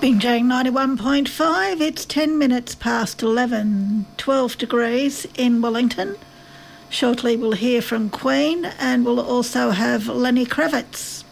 Binjang 91.5, it's 10 minutes past 11, 12 degrees in Wellington. Shortly we'll hear from Queen and we'll also have Lenny Kravitz.